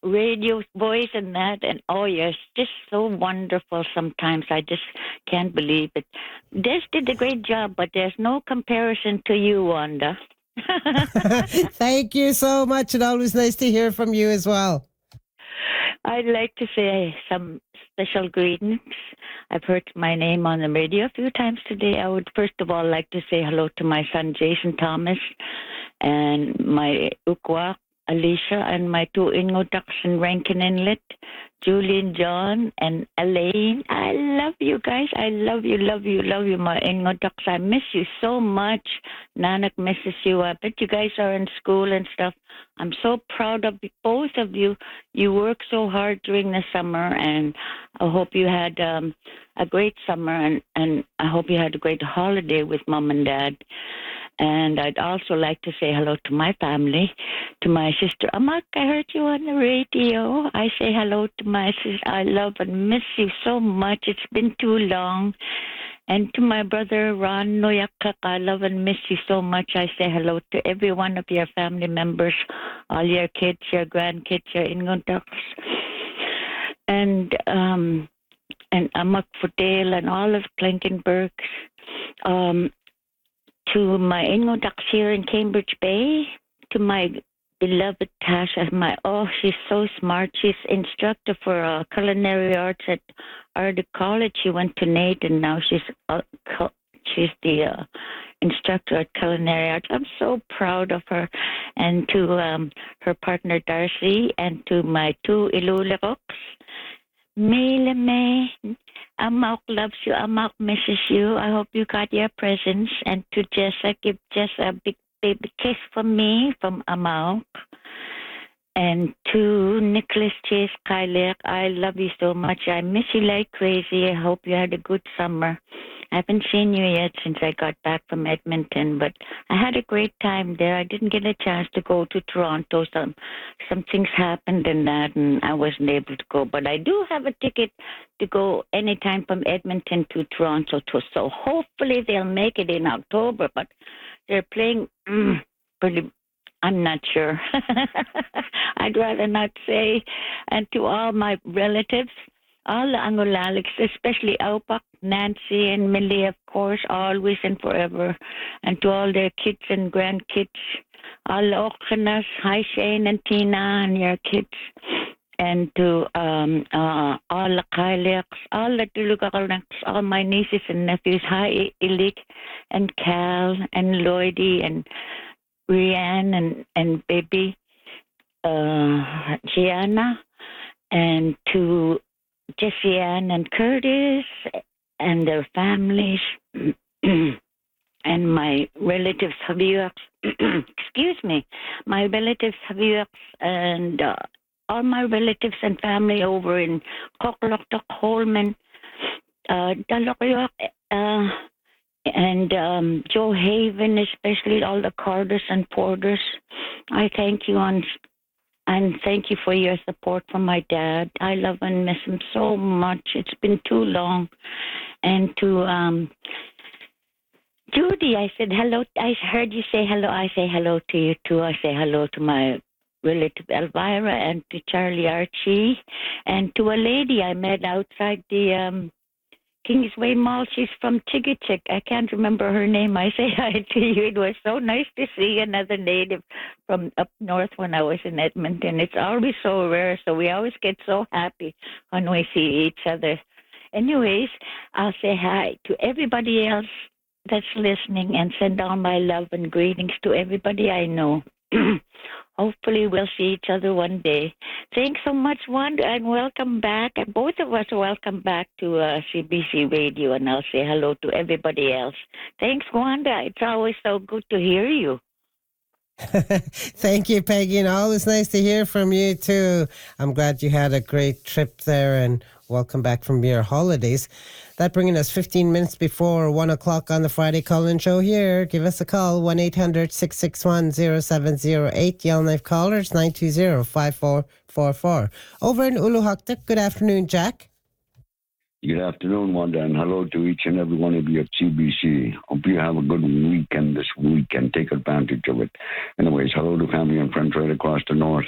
radio voice and that, and oh, you're just so wonderful sometimes. I just can't believe it. Des did a great job, but there's no comparison to you, Wanda. Thank you so much, and always nice to hear from you as well. I'd like to say some special greetings. I've heard my name on the radio a few times today. I would first of all like to say hello to my son Jason Thomas and my ukwa Alicia and my two Ingo ducks in Rankin Inlet, Julian, John, and Elaine. I love you guys. I love you, my Ingo ducks. I miss you so much. Nanak misses you. I bet you guys are in school and stuff. I'm so proud of both of you. You work so hard during the summer, and I hope you had a great summer, and I hope you had a great holiday with Mom and Dad. And I'd also like to say hello to my family, to my sister Amak. I heard you on the radio. I say hello to my sister. I love and miss you so much. It's been too long. And to my brother Ron Noyakak, I love and miss you so much. I say hello to every one of your family members, all your kids, your grandkids, your Ingonducks, and Amak Fudale and all of Klinkenbergs. To my Ingo ducks here in Cambridge Bay, to my beloved Tasha, she's so smart. She's instructor for culinary arts at Ardagh College. She went to NAIT, and now she's the instructor at culinary arts. I'm so proud of her, and to her partner Darcy, and to my two Iluliroks, Mele May. Amok loves you. Amok misses you. I hope you got your presents. And to Jessa, give Jess a big baby kiss from me, from Amok. And to Nicholas Chase Kyler, I love you so much. I miss you like crazy. I hope you had a good summer. I haven't seen you yet since I got back from Edmonton, but I had a great time there. I didn't get a chance to go to Toronto. Some things happened in that, and I wasn't able to go. But I do have a ticket to go anytime from Edmonton to Toronto. So hopefully they'll make it in October, but they're playing pretty. I'm not sure. I'd rather not say. And to all my relatives, all the Angolalics, especially Aupak, Nancy, and Millie, of course, always and forever. And to all their kids and grandkids, all the Okhanas, hi Shane and Tina and your kids. And to all the Kailiks, all the Tulukakalaks, all my nieces and nephews, hi Ilik and Cal and Lloydie and Rianne and baby Gianna, and to Jessie Ann and Curtis and their families, and my relatives Javier, excuse me, my relatives Javier and all my relatives and family over in Cocklocktock, Holman, Dalokyok, and Joe Haven, especially all the Carders and Porters. I thank you and thank you for your support from my dad. I love and miss him so much. It's been too long. And to Judy, I said hello. I heard you say hello. I say hello to you too. I say hello to my relative Elvira and to Charlie Archie and to a lady I met outside the Kingsway Mall. She's from Chigichik. I can't remember her name. I say hi to you. It was so nice to see another native from up north when I was in Edmonton. It's always so rare, so we always get so happy when we see each other. Anyways, I'll say hi to everybody else that's listening and send all my love and greetings to everybody I know. Hopefully we'll see each other one day. Thanks so much, Wanda, and welcome back. And both of us are welcome back to CBC Radio, and I'll say hello to everybody else. Thanks, Wanda. It's always so good to hear you. Thank you, Peggy, and always nice to hear from you too. I'm glad you had a great trip there, and welcome back from your holidays. That bringing us 15 minutes before 1 o'clock on the Friday call-in show here. Give us a call, 1-800-661-0708. Yellowknife callers, 920-5444. Over in Uluhaktuk, good afternoon, Jack. Good afternoon, Wanda, and hello to each and every one of you at CBC. Hope you have a good weekend this week and take advantage of it. Anyways, hello to family and friends right across the north.